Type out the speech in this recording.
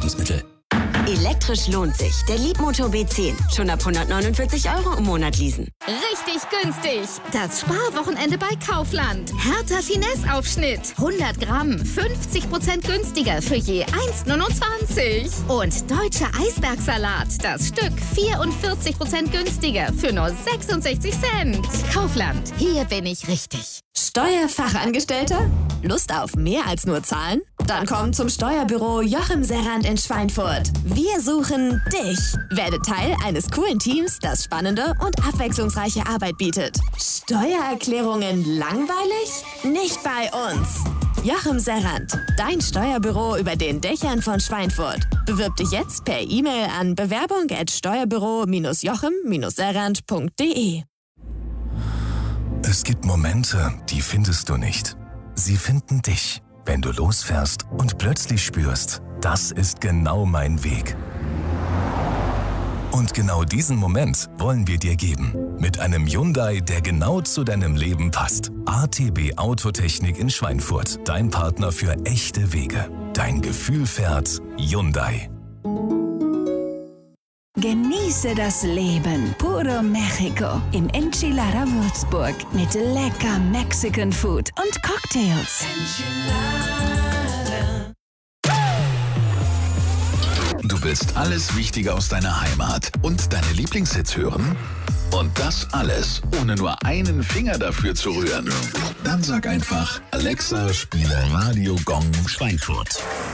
Nahrungsergänzungsmittel. Elektrisch lohnt sich. Der Leapmotor B10. Schon ab 149 € im Monat leasen. Richtig günstig. Das Sparwochenende bei Kaufland. Hertha Finesse-Aufschnitt. 100 Gramm. 50% günstiger für je 1,29. Und deutscher Eisbergsalat. Das Stück 44% günstiger für nur 66 Cent. Kaufland. Hier bin ich richtig. Steuerfachangestellter? Lust auf mehr als nur Zahlen? Dann komm zum Steuerbüro Joachim Serrand in Schweinfurt. Wir suchen dich. Werde Teil eines coolen Teams, das spannende und abwechslungsreiche Arbeit bietet. Steuererklärungen langweilig? Nicht bei uns. Joachim Serrand, dein Steuerbüro über den Dächern von Schweinfurt. Bewirb dich jetzt per E-Mail an bewerbung@steuerbüro-joachim-serrand.de. Es gibt Momente, die findest du nicht. Sie finden dich, wenn du losfährst und plötzlich spürst, das ist genau mein Weg. Und genau diesen Moment wollen wir dir geben. Mit einem Hyundai, der genau zu deinem Leben passt. ATB Autotechnik in Schweinfurt. Dein Partner für echte Wege. Dein Gefühl fährt Hyundai. Genieße das Leben. Puro Mexico im Enchilada Würzburg mit lecker Mexican Food und Cocktails. Du willst alles Wichtige aus deiner Heimat und deine Lieblingshits hören? Und das alles, ohne nur einen Finger dafür zu rühren? Dann sag einfach, Alexa, spiele Radio Gong Schweinfurt.